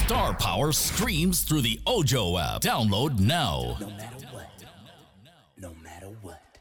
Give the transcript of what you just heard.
Star Power streams through the Ojo app. Download now. No matter what. No matter what.